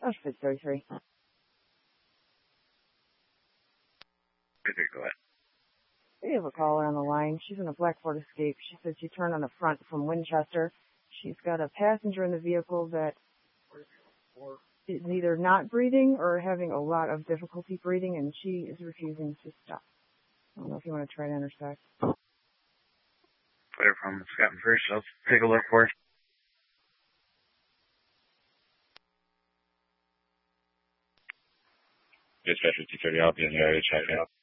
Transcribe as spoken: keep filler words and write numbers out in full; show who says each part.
Speaker 1: Auschwitz thirty-three.
Speaker 2: Okay, go ahead.
Speaker 1: We have a caller on the line. She's in a black Ford Escape. She said she turned on the front from Winchester. She's got a passenger in the vehicle that is either not breathing or having a lot of difficulty breathing, and she is refusing to stop. I don't know if you want to try to intersect.
Speaker 2: Put her from Scott first. I'll take a look for it. Dispatcher two thirty, I'll be in the area. Check it out.